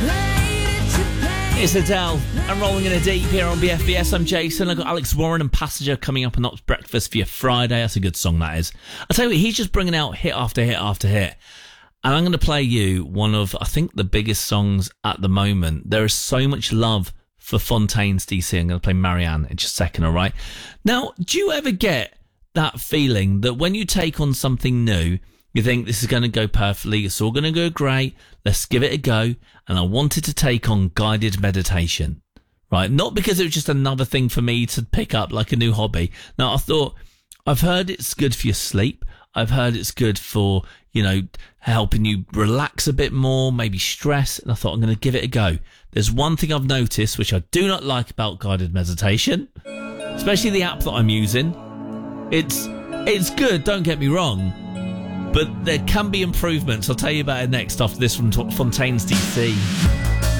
It's Adele. I'm rolling in a deep here on BFBS. I'm Jason. I've got Alex Warren and Passenger coming up on Ops Breakfast for your Friday. That's a good song, that is. I'll tell you what, he's just bringing out hit after hit after hit. And I'm going to play you one of, I think, the biggest songs at the moment. There is so much love for Fontaines DC. I'm going to play Marianne in just a second, all right? Now, do you ever get that feeling that when you take on something new, you think this is going to go perfectly, it's all going to go great, let's give it a go, and I wanted to take on guided meditation, right? Not because it was just another thing for me to pick up like a new hobby. No, I thought, I've heard it's good for your sleep, I've heard it's good for, you know, helping you relax a bit more, maybe stress, and I thought I'm going to give it a go. There's one thing I've noticed which I do not like about guided meditation, especially the app that I'm using. It's good, don't get me wrong, but there can be improvements. I'll tell you about it next after this from Fontaines DC.